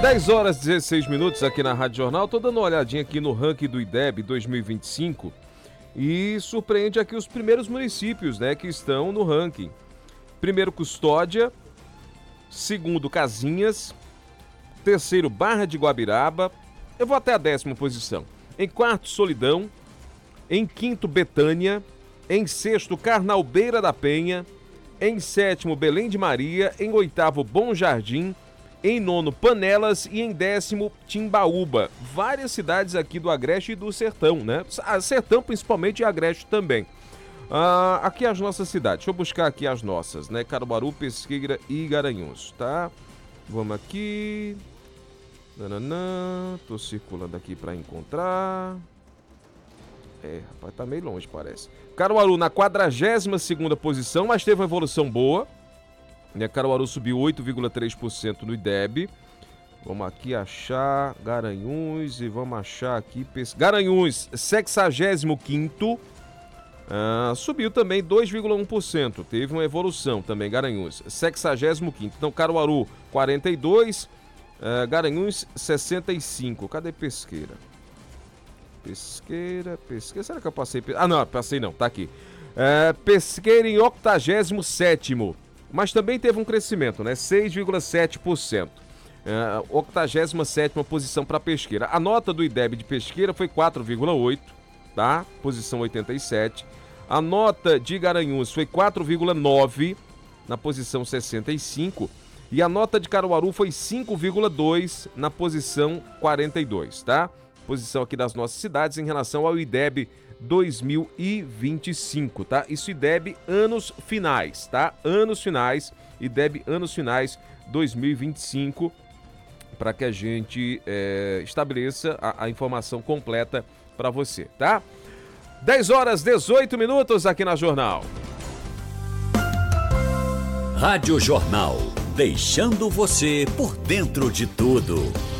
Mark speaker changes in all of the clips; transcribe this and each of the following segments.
Speaker 1: 10 horas e 16 minutos aqui na Rádio Jornal. Tô dando uma olhadinha aqui no ranking do IDEB 2025 e surpreende aqui os primeiros municípios, né, que estão no ranking. Primeiro, Custódia. Segundo, Casinhas. Terceiro, Barra de Guabiraba. Eu vou até a 10ª posição. Em quarto, Solidão. Em quinto, Betânia. Em sexto, Carnalbeira da Penha. Em sétimo, Belém de Maria. Em oitavo, Bom Jardim. Em nono, Panelas. E em 10º, Timbaúba. Várias cidades aqui do Agreste e do Sertão, né? Sertão principalmente e Agreste também. Aqui as nossas cidades. Deixa eu buscar aqui as nossas, né? Caruaru, Pesqueira e Garanhuns, tá? Vamos aqui. Tô circulando aqui para encontrar. Rapaz, tá meio longe, parece. Caruaru na 42ª posição, mas teve uma evolução boa. Caruaru subiu 8,3% no IDEB. Vamos aqui achar Garanhuns e vamos achar aqui... Garanhuns, 65º. Subiu também 2,1%. Teve uma evolução também, Garanhuns. 65º. Então, Caruaru, 42. Garanhuns, 65. Cadê Pesqueira? Pesqueira. Será que eu passei? Não, passei não. Tá aqui. Pesqueira em 87º. Mas também teve um crescimento, né? 6,7%. 87ª posição para Pesqueira. A nota do IDEB de Pesqueira foi 4,8, tá? Posição 87. A nota de Garanhuns foi 4,9, na posição 65. E a nota de Caruaru foi 5,2, na posição 42, tá? Posição aqui das nossas cidades em relação ao IDEB 2025, tá? Isso IDEB anos finais, tá? Anos finais, IDEB anos finais 2025, para que a gente estabeleça a informação completa para você, tá? 10 horas 18 minutos aqui na Jornal.
Speaker 2: Rádio Jornal, deixando você por dentro de tudo.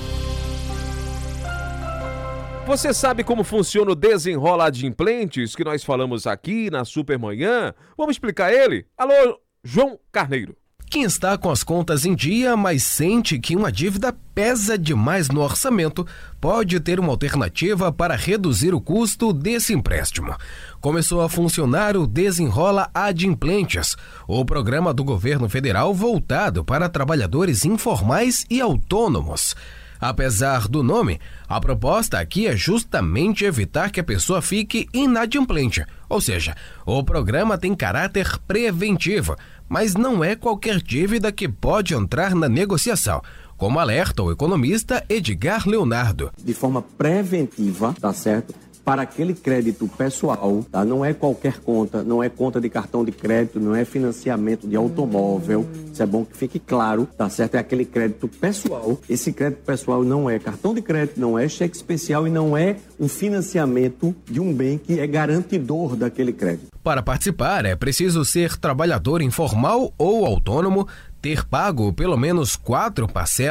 Speaker 1: Você sabe como funciona o Desenrola Adimplentes que nós falamos aqui na Supermanhã? Vamos explicar ele? Alô, João Carneiro.
Speaker 3: Quem está com as contas em dia, mas sente que uma dívida pesa demais no orçamento, pode ter uma alternativa para reduzir o custo desse empréstimo. Começou a funcionar o Desenrola Adimplentes, o programa do governo federal voltado para trabalhadores informais e autônomos. Apesar do nome, a proposta aqui é justamente evitar que a pessoa fique inadimplente, ou seja, o programa tem caráter preventivo, mas não é qualquer dívida que pode entrar na negociação, como alerta o economista Edgar Leonardo.
Speaker 4: De forma preventiva, tá certo? Para aquele crédito pessoal, tá? Não é qualquer conta, não é conta de cartão de crédito, não é financiamento de automóvel. Isso é bom que fique claro, tá certo? É aquele crédito pessoal. Esse crédito pessoal não é cartão de crédito, não é cheque especial e não é um financiamento de um bem que é garantidor daquele crédito.
Speaker 3: Para participar, é preciso ser trabalhador informal ou autônomo, ter pago pelo menos 4 parcelas